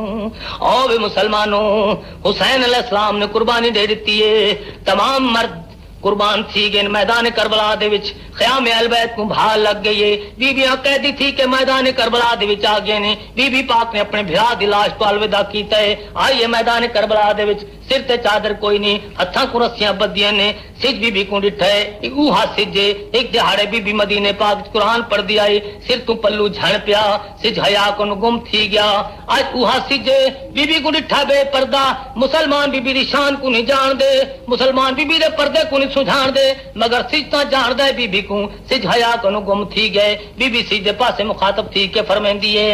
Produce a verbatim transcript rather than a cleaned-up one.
ओ वे मुसलमानों, हुसैन अलैहिस्सलाम ने कुर्बानी दे दी है। तमाम मर्द कुर्बान थी गए मैदान करबला दे विच। ख्याम अहल बैत को भाल लग गई है। बीबियां कहती थी कि मैदान करबला दे विच आ गए ने। बीबी पाक ने अपने भरा दी लाश को अलविदा कीता है। आइए मैदान करबला दे विच सिर ते चादर कोई नहीं, हत्थां को रस्सियां बद्दियां ने। सिज बीबी को डिठा है ऊहा सिजे। एक दिहाड़े बीबी मदीने पाक कुरान पढ़ दिया है। सिर तू पल्लू झड़ पिया, सिज हया को गुम थी गया। आज ऊहा सिजे बीबी को डिठा बेपर्दा। मुसलमान बीबी दी शान को नहीं जान दे, मुसलमान बीबी दे पर्दे को नहीं सुझाण दे, मगर सिज तो जान दे बीबी को। सिज हया को गुम थी गए। बीबी सिज दे पासे मुखातब थी के फरमांदी है